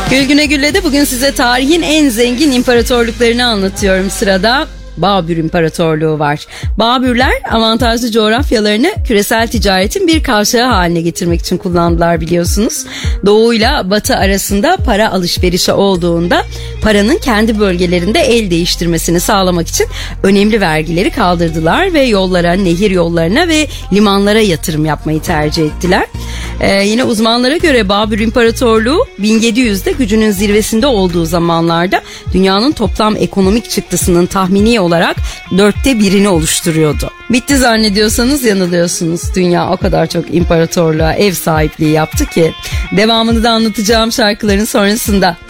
Gülgüne Gülle'de bugün size tarihin en zengin imparatorluklarını anlatıyorum. Sırada Babür İmparatorluğu var. Babürler avantajlı coğrafyalarını küresel ticaretin bir kavşağı haline getirmek için kullandılar, biliyorsunuz. Doğuyla batı arasında para alışverişi olduğunda paranın kendi bölgelerinde el değiştirmesini sağlamak için önemli vergileri kaldırdılar ve yollara, nehir yollarına ve limanlara yatırım yapmayı tercih ettiler. Yine uzmanlara göre Babür İmparatorluğu 1700'de gücünün zirvesinde olduğu zamanlarda dünyanın toplam ekonomik çıktısının tahmini olarak 1/4'ünü oluşturuyordu. Bitti zannediyorsanız yanılıyorsunuz. Dünya o kadar çok imparatorluğa ev sahipliği yaptı ki. Devamını da anlatacağım şarkıların sonrasında.